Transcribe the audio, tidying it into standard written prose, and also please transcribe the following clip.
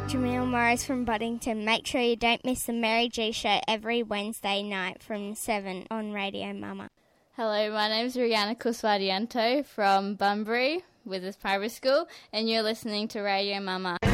Jamil Morris from Boddington. Make sure you don't miss the Mary G Show every Wednesday night from 7 on Radio Mama. Hello, my name's Rihanna Kuswadianto from Bunbury, Withers Primary School, and you're listening to Radio Mama.